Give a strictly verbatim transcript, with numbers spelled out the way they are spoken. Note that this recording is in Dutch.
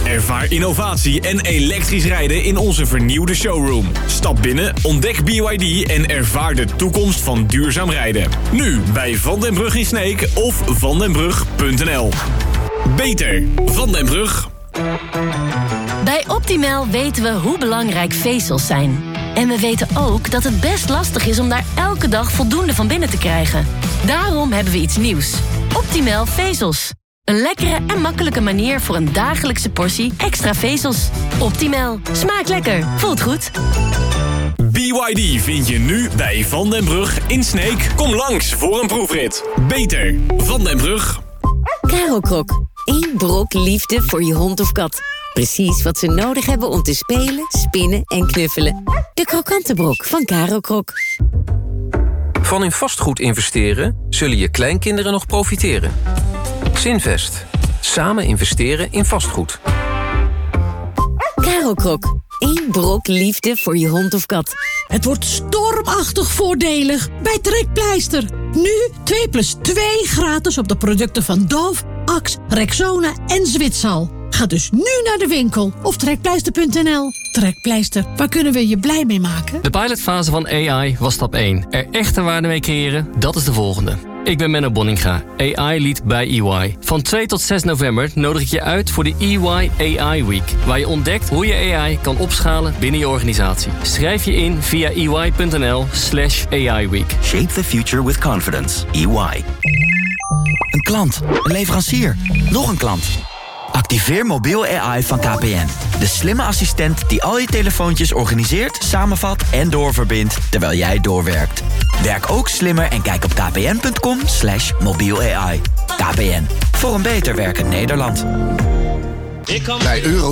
Ervaar innovatie en elektrisch rijden in onze vernieuwde showroom. Stap binnen, ontdek B Y D en ervaar de toekomst van duurzaam rijden. Nu bij Van den Brug in Sneek of vandenbrug punt n l. Beter Van den Brug. Bij Optimal weten we hoe belangrijk vezels zijn. En we weten ook dat het best lastig is om daar elke dag voldoende van binnen te krijgen. Daarom hebben we iets nieuws. Optimal vezels. Een lekkere en makkelijke manier voor een dagelijkse portie extra vezels. Optimal. Smaakt lekker. Voelt goed. B Y D vind je nu bij Van den Brug in Sneek. Kom langs voor een proefrit. Beter Van den Brug. Caro Krok. Eén brok liefde voor je hond of kat. Precies wat ze nodig hebben om te spelen, spinnen en knuffelen. De krokante brok van Caro Krok. Van in vastgoed investeren zullen je kleinkinderen nog profiteren. Zinvest. Samen investeren in vastgoed. Caro Krok. Eén brok liefde voor je hond of kat. Het wordt stormachtig voordelig bij Trekpleister. Nu twee plus twee gratis op de producten van Dove, Axe, Rexona en Zwitsal. Ga dus nu naar de winkel of trekpleister punt n l. Trekpleister, waar kunnen we je blij mee maken? De pilotfase van A I was stap één. Er echte waarde mee creëren, dat is de volgende. Ik ben Menno Bonninga, A I-lead bij E Y. Van twee tot zes november nodig ik je uit voor de E Y A I Week, waar je ontdekt hoe je A I kan opschalen binnen je organisatie. Schrijf je in via e y punt n l slash A I Week. Shape the future with confidence. E Y. Een klant, een leverancier, nog een klant. Activeer mobiel A I van K P N. De slimme assistent die al je telefoontjes organiseert, samenvat en doorverbindt terwijl jij doorwerkt. Werk ook slimmer en kijk op kpn punt com slash mobiel A I. K P N, voor een beter werkend Nederland. Bij Euro